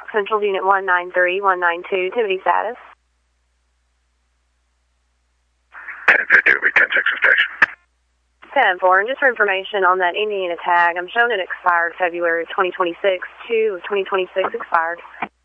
Central Unit 193-192, activity status. 1050, it'll be 10-6 inspection. 10-4, and just for information on that Indiana tag, I'm showing it expired February 2026, 2 of 2026 expired.